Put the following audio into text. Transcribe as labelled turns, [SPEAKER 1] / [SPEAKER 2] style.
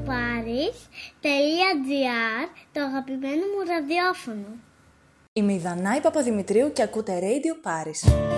[SPEAKER 1] radioparis.gr, το αγαπημένο μου ραδιόφωνο.
[SPEAKER 2] Είμαι η Δανάη Παπαδημητρίου και ακούτε Radio Paris.